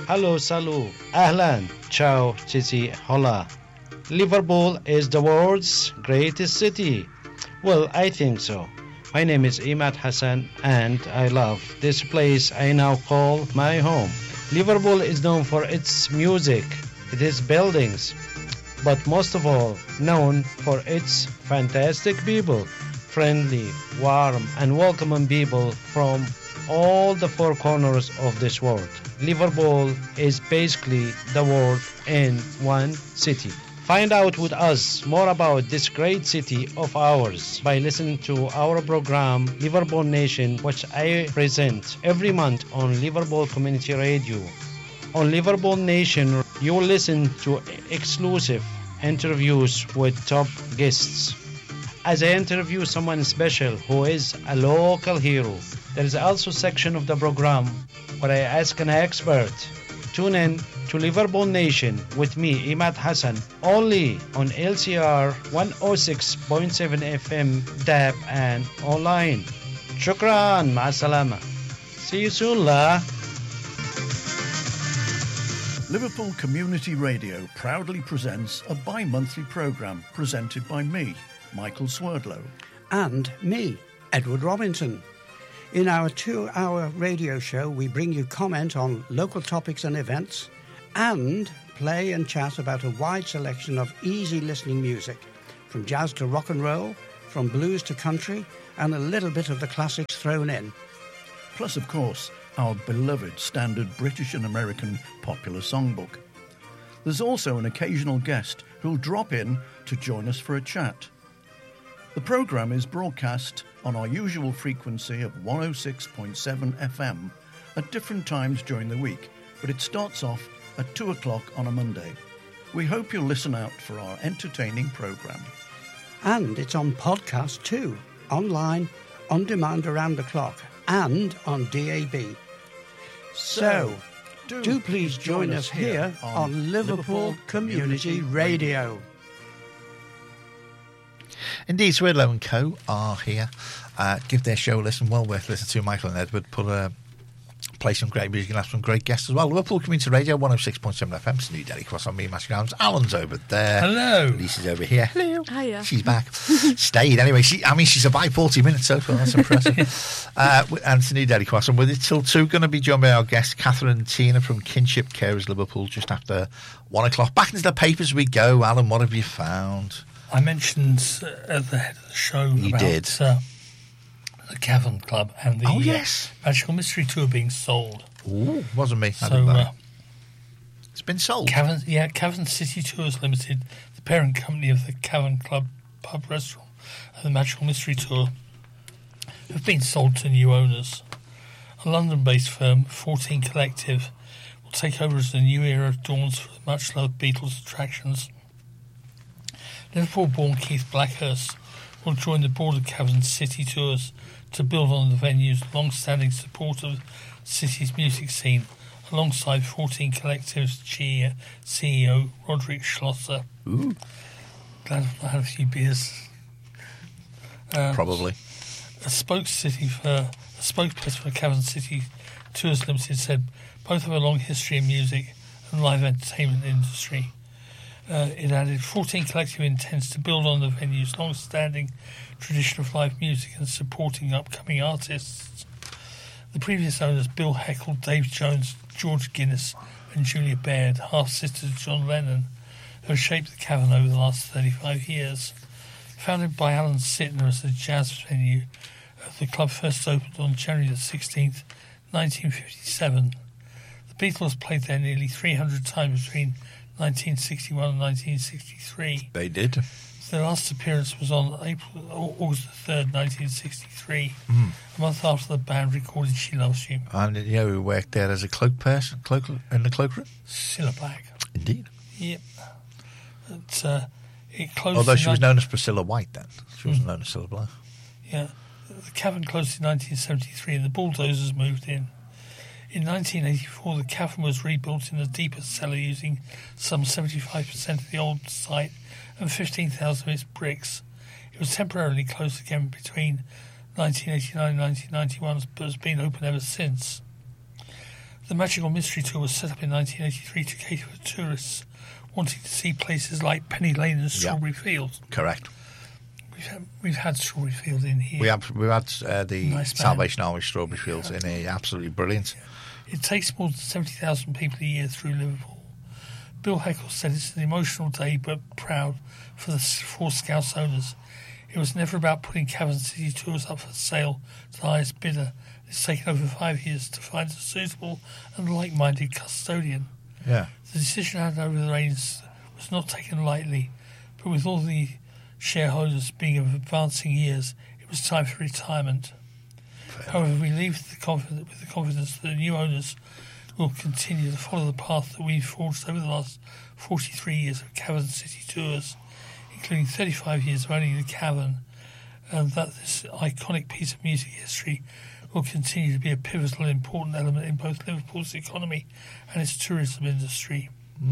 Hello, salut, ahlan, ciao, chichi, hola. Liverpool is the world's greatest city. Well, I think so. My name is Imad Hassan and I love this place I now call my home. Liverpool is known for its music, its buildings, but most of all known for its fantastic people, friendly, warm and welcoming people from all the four corners of this world. Liverpool is basically the world in one city. Find out with us more about this great city of ours by listening to our program Liverpool Nation, which I present every month on Liverpool Community Radio. On Liverpool Nation, you will listen to exclusive interviews with top guests. As I interview someone special who is a local hero, there is also a section of the program where I ask an expert. Tune in to Liverpool Nation with me, Imad Hassan, only on LCR 106.7 FM, DAB and online. Shukran, ma'asalama. See you soon, la. Liverpool Community Radio proudly presents a bi-monthly programme presented by me, Michael Swerdlow. And me, Edward Robinson. In our 2-hour radio show, we bring you comment on local topics and events and play and chat about a wide selection of easy listening music, from jazz to rock and roll, from blues to country, and a little bit of the classics thrown in. Plus, of course, our beloved standard British and American popular songbook. There's also an occasional guest who'll drop in to join us for a chat. The programme is broadcast on our usual frequency of 106.7 FM at different times during the week, but it starts off at 2 o'clock on a Monday. We hope you'll listen out for our entertaining programme. And it's on podcast too, online, on demand around the clock, and on DAB. So, do please join us here on Liverpool Community Radio. Indeed, Swerdlow and Co. are here. Give their show a listen. Well worth listening to. Michael and Edward play some great music and have some great guests as well. Liverpool Community Radio, 106.7 FM. It's New Delhi Cross on me, Matthew Grounds. Alan's over there. Hello. Lisa's over here. Hello. Hiya. She's back. Stayed anyway. She survived 40 minutes so far. That's impressive. And it's New Delhi Cross. And with it till 2, going to be joined by our guests, Catherine and Tina from Kinship Carers Liverpool, just after 1 o'clock. Back into the papers we go. Alan, what have you found? I mentioned at the head of the show the Cavern Club and the Magical Mystery Tour being sold. Ooh, wasn't me. So it's been sold. Cavern City Tours Limited, the parent company of the Cavern Club pub restaurant and the Magical Mystery Tour, have been sold to new owners. A London-based firm, 14 Collective, will take over as the new era dawns for the much-loved Beatles attractions. Liverpool-born Keith Blackhurst will join the board of Cavern City Tours to build on the venue's long-standing support of the city's music scene, alongside 14 Collective's CEO Roderick Schlosser. Ooh. Glad I've had a few beers. Probably. A spokesperson for Cavern City Tours Limited said both have a long history in music and live entertainment industry. It added, 14 Collective intends to build on the venue's long-standing tradition of live music and supporting upcoming artists. The previous owners, Bill Heckle, Dave Jones, George Guinness and Julia Baird, half-sisters of John Lennon, have shaped the Cavern over the last 35 years. Founded by Alan Sittner as a jazz venue, the club first opened on January the 16th, 1957. The Beatles played there nearly 300 times between 1961 and 1963. They did. Their last appearance was on August 3rd, 1963, a month after the band recorded She Loves You. And you know who worked there as a cloak in the cloakroom? Cilla Black. Indeed. Yep. It closed. Although she was known as Priscilla White then. She wasn't known as Cilla Black. Yeah. The Cavern closed in 1973 and the Bulldozers moved in. In 1984, the Cavern was rebuilt in a deeper cellar using some 75% of the old site and 15,000 of its bricks. It was temporarily closed again between 1989 and 1991, but has been open ever since. The Magical Mystery Tour was set up in 1983 to cater for tourists wanting to see places like Penny Lane and Strawberry Fields. Correct. We've had Strawberry Fields in here. We've had the Nice Salvation Army Strawberry Fields in here. Absolutely brilliant. It takes more than 70,000 people a year through Liverpool. Bill Heckle said it's an emotional day but proud for the 4 Scouts owners. It was never about putting Cavern City tours up for sale to the highest bidder. It's taken over 5 years to find a suitable and like-minded custodian. Yeah. The decision to hand over the reins was not taken lightly, but with all the shareholders being of advancing years, it was time for retirement. However, we leave with the confidence that the new owners will continue to follow the path that we've forged over the last 43 years of Cavern City tours, including 35 years of owning the Cavern, and that this iconic piece of music history will continue to be a pivotal and important element in both Liverpool's economy and its tourism industry.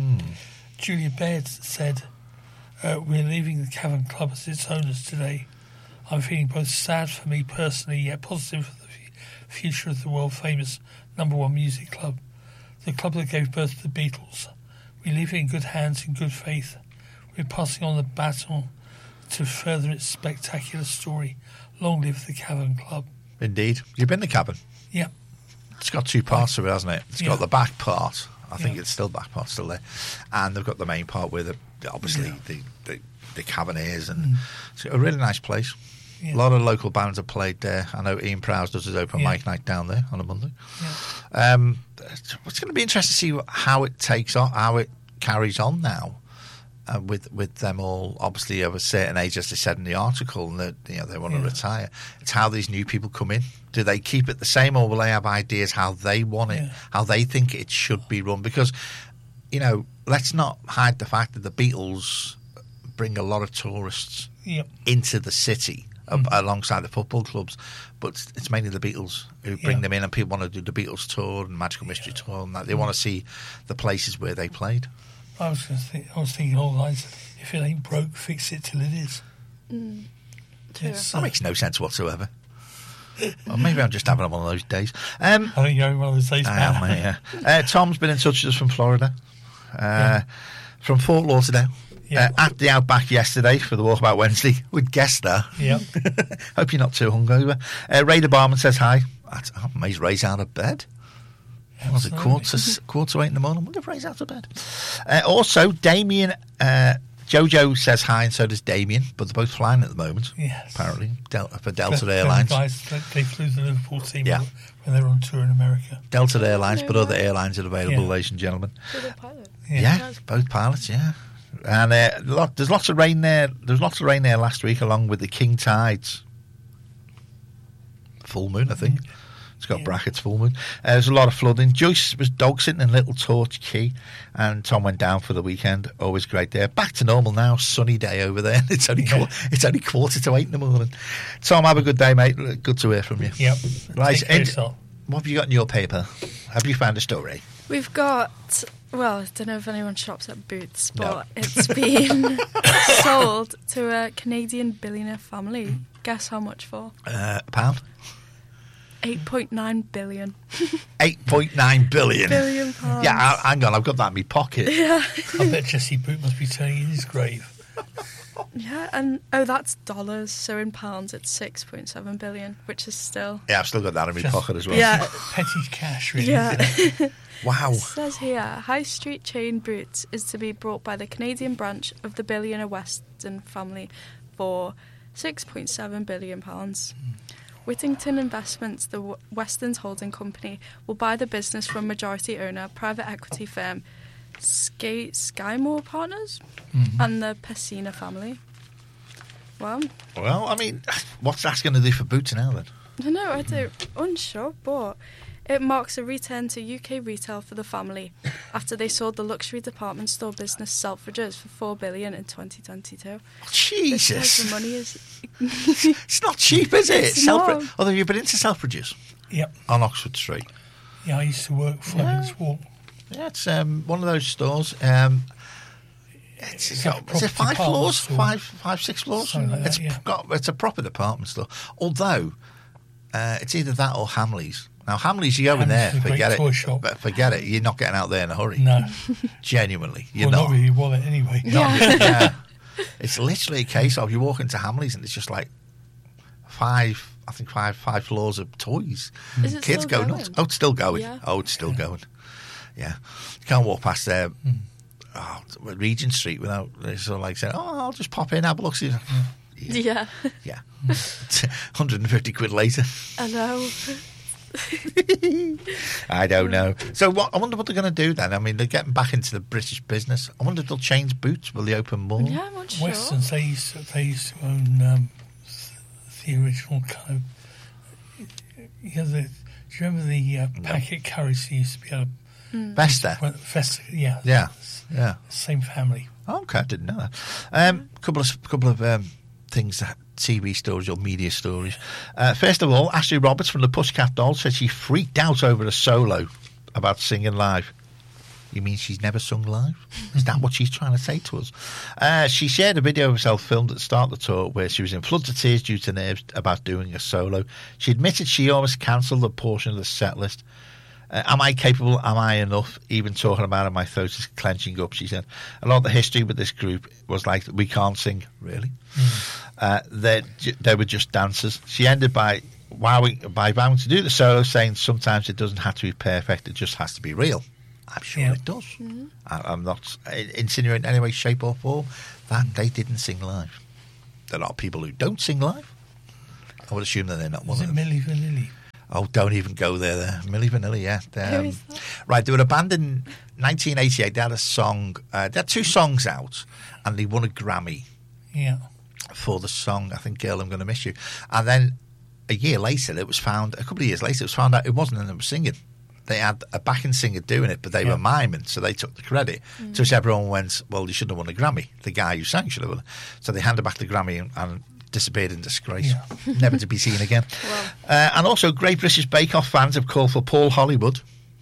Julia Baird said, we're leaving the Cavern Club as its owners today. I'm feeling both sad for me personally, yet positive for the future of the world-famous #1 music club, the club that gave birth to the Beatles. We leave it in good hands, in good faith. We're passing on the baton to further its spectacular story. Long live the Cavern Club. Indeed. You've been to Cavern? Yeah. It's got 2 parts to it, hasn't it? It's got the back part. I think Yeah. it's still back part still there. And they've got the main part where obviously the Caverniers, and it's a really nice place. Yeah. A lot of local bands have played there. I know Ian Prowse does his open Yeah. mic night down there on a Monday. Yeah. It's going to be interesting to see how it takes on, how it carries on now, with them all obviously of a certain age, as they said in the article, and that they want to retire. It's how these new people come in. Do they keep it the same, or will they have ideas how they want it, how they think it should be run? Because let's not hide the fact that the Beatles bring a lot of tourists into the city. Alongside the football clubs, but it's mainly the Beatles who bring them in, and people want to do the Beatles tour and Magical Mystery Tour, and that they want to see the places where they played. I was thinking all lines. If it ain't broke, fix it till it is. That makes no sense whatsoever. Well, maybe I'm just having one of those days. I think you're having one of those days, man. Tom's been in touch with us from Florida, from Fort Lauderdale. At the Outback yesterday for the Walkabout Wednesday with guest star. Yeah. Hope you're not too hungover. Raider Barman says hi. I'm amazed Ray's out of bed. Was it quarter to 8 in the morning? I wonder if Ray's out of bed. Also, Damien, Jojo says hi, and so does Damien, but they're both flying at the moment. Yes. Apparently, for Delta Airlines. Guys, they flew the Liverpool team when they were on tour in America. Delta Airlines, but other airlines are available, ladies and gentlemen. Yeah, both pilots, And there's lots of rain there. There's lots of rain there last week, along with the King Tides. Full moon, I think. It's got brackets, full moon. There's a lot of flooding. Joyce was dog sitting in Little Torch Key, and Tom went down for the weekend. Always great there. Back to normal now. Sunny day over there. It's only 7:45 in the morning. Tom, have a good day, mate. Good to hear from you. Yep. Right. What have you got in your paper? Have you found a story? We've got, well, I don't know if anyone shops at Boots, but it's been sold to a Canadian billionaire family. Guess how much for? Pound? 8.9 billion. 8.9 billion? Billion pounds. Yeah, hang on, I've got that in my pocket. Yeah. I bet Jesse Boot must be turning in his grave. Yeah, and that's dollars, so in pounds it's 6.7 billion, which is still... Yeah, I've still got that in my pocket as well. Yeah. Petty cash, really. Yeah. Wow. It says here, high street chain Boots is to be brought by the Canadian branch of the billionaire Weston family for £6.7 billion. Whittington Investments, the Weston's holding company, will buy the business from majority owner, private equity firm Skymore Partners and the Pessina family. Well, I mean, what's that going to do for Boots now then? I know, I don't, unsure, but it marks a return to UK retail for the family after they sold the luxury department store business Selfridges for $4 billion in 2022. Jesus, the money is. It's not cheap, is it? It's not. Although you've been into Selfridges, Yep. on Oxford Street. Yeah, I used to work 5 minutes walk. Yeah, it's one of those stores. Is it 5 floors? Five, 6 floors? Something like that, It's a proper department store. Although it's either that or Hamleys. Now, Hamleys, you go in Hamleys there, is a great forget toy it. shop. But forget it. You're not getting out there in a hurry. No. Genuinely. You're Well, not with your wallet anyway. Yeah. It's literally a case of you walk into Hamleys and it's just like five floors of toys. Is it Kids still go going? nuts. Oh, it's still going. Yeah. Oh, it's still going. Yeah. You can't walk past there. Regent Street without sort of like saying, "Oh, I'll just pop in, have a look." See. Yeah. Yeah. 150 quid later. I know. I don't know. So I wonder what they're going to do then. I mean, they're getting back into the British business. I wonder if they'll change Boots. Will they open more? Yeah, I'm not sure. Westerns, they used to own the original kind of. Do you remember the packet curries that used to be able Vesta. to. Vesta, yeah. Yeah. Same family. Okay, I didn't know that. Couple of things, TV stories or media stories. First of all, Ashley Roberts from the Pussycat Dolls said she freaked out over a solo about singing live. You mean she's never sung live? Is that what she's trying to say to us? She shared a video of herself filmed at the start of the tour where she was in floods of tears due to nerves about doing a solo. She admitted she almost cancelled a portion of the set list. Am I capable? Am I enough? Even talking about it, my throat is clenching up, she said. A lot of the history with this group was like, we can't sing, really. They were just dancers. She ended by vowing to do the solo, saying sometimes it doesn't have to be perfect, it just has to be real. I'm sure it does. Mm-hmm. I'm not insinuating in any way, shape or form that they didn't sing live. There are people who don't sing live. I would assume that they're not one of them. Milli Vanilli? Oh, don't even go there. Milli Vanilli, yeah. Who is that? Right, they were a band in 1988. They had a song. They had 2 songs out, and they won a Grammy for the song, I think, Girl, I'm Gonna Miss You. And then a couple of years later, it was found out it wasn't them that was singing. They had a backing singer doing it, but they were miming, so they took the credit. So everyone went, well, you shouldn't have won a Grammy. The guy who sang should have won it. So they handed back the Grammy and disappeared in disgrace, never to be seen again. And also, Great British Bake Off fans have called for Paul Hollywood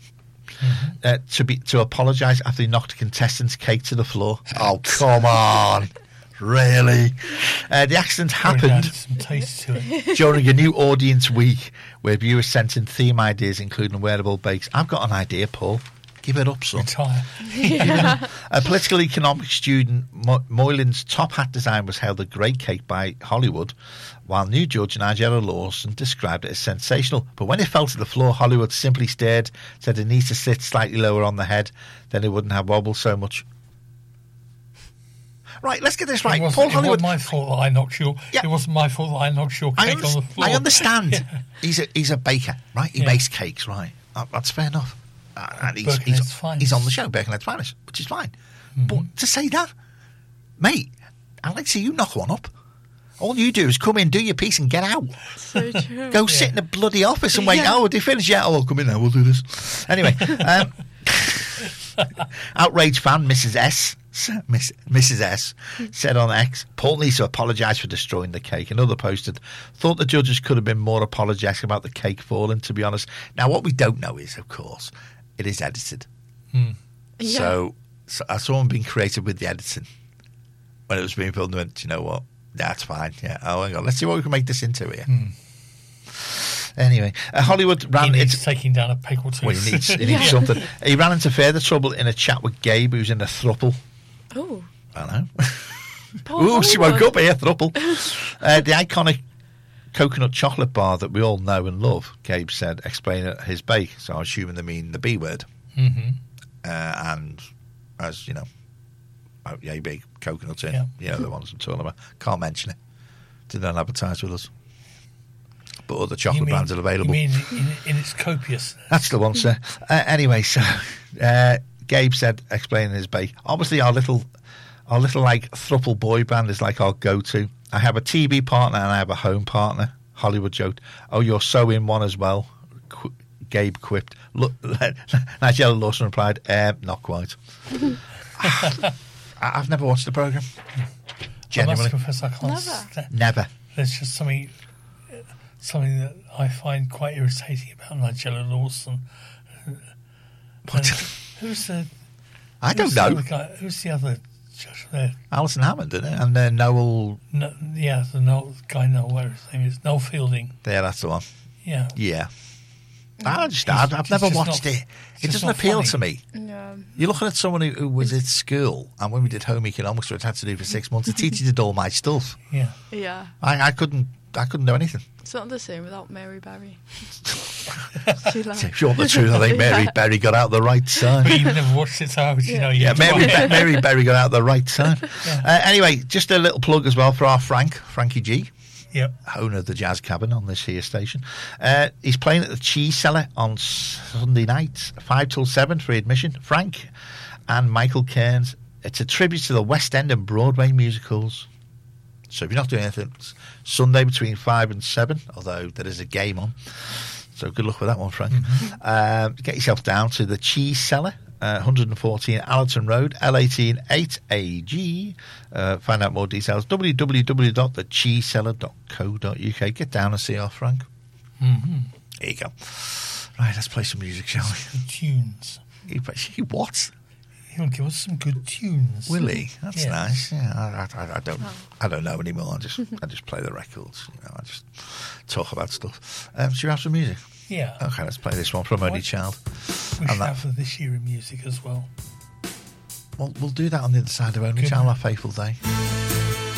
to apologise after he knocked a contestant's cake to the floor. Oh, come on. Really? The accident happened Some taste to it. during a new audience week where viewers sent in theme ideas, including wearable bakes. I've got an idea, Paul. Give it up, son. Retire. A political economics student, Moylan's top hat design was hailed a great cake by Hollywood, while new judge Nigella Lawson described it as sensational. But when it fell to the floor, Hollywood simply stared, said it needs to sit slightly lower on the head, then it wouldn't have wobbled so much. Right, let's get this right. Paul Hollywood. It wasn't my fault that I knocked your. It wasn't my fault that I knocked your cake on the floor. I understand. He's a baker, right? He makes cakes, right? That's fair enough. And he's on the show, Birkenhead's Finest, which is fine. But to say that, mate, I'd like to see you knock one up. All you do is come in, do your piece, and get out. So true. Go sit in the bloody office and wait. Oh, they finished yet? Oh, come in now. We'll do this. Anyway, outraged fan Mrs. S said on X, Paul needs to apologise for destroying the cake. Another posted, thought the judges could have been more apologetic about the cake falling, to be honest. Now, what we don't know is, of course, it is edited. So has someone been creative with the editing? When it was being filmed, they went, you know what? That's fine. Yeah. Oh, hang on. Let's see what we can make this into here. Anyway, Hollywood ran. He needs taking down a peg or two. Well, he needs something. He ran into further trouble in a chat with Gabe, who's in a throuple. Oh. I know. Ooh, she woke up here, throuple. The iconic coconut chocolate bar that we all know and love, Gabe said, explaining his bake. So I'm assuming they mean the B word. And as you know, big coconuts in. Yeah, the ones I'm talking about. Can't mention it. Didn't advertise with us. But other chocolate brands are available. You mean in its copious? That's the one, sir. Anyway, so Gabe said, explaining his bake, obviously our little like thruple boy band is like our go-to. I have a TV partner and I have a home partner. Hollywood joked, oh, you're so in one as well. Gabe quipped. Look, Nigella Lawson replied, not quite. I've never watched the programme. Genuinely. I must confess I can't stand. Never. There's just something that I find quite irritating about Nigella Lawson. What? Who's the... I don't know. Who's the other judge there? Alison Hammond, isn't it? And then Noel... No, the Noel, guy Noel, whatever his name is. Noel Fielding. Yeah, that's the one. Yeah. Yeah. I've never just watched not- it. it's It just doesn't not appeal funny. to me. Yeah. You're looking at someone who was at school, and when we did home economics, which I had to do for 6 months, it teaches you all my stuff. Yeah. Yeah. I couldn't do anything. It's not the same without Mary Berry. She like, If you want the truth, I think Mary Berry got out the right But time. you've never watched it, so how would you know? Yeah, Yeah, Mary Berry got out the right time. Anyway, just a little plug as well for our Frankie G, Yep. owner of the Jazz Cabin on this here station. He's playing at the Cheese Cellar on Sunday night, 5 till 7, free admission. Frank and Michael Cairns. It's a tribute to the West End and Broadway musicals. So if you're not doing anything, it's Sunday between 5 and 7, although there is a game on. So good luck with that one, Frank. Get yourself down to the Cheese Cellar, 114 Allerton Road, L18 8AG. Find out more details, www.thecheesecellar.co.uk. Get down and see our Frank. Mm-hmm. There you go. Right, let's play some music, shall Good tunes. we? What? He'll give us some good tunes. Will he? That's Yes. nice. Yeah, I don't know anymore. I just play the records. I just talk about stuff. Should we have some music? Yeah. Okay, let's play this one from Only What? Child. We should and that- have for this year in music as well. We'll do that on the other side of Only Good Child, man. Our Faithful Day.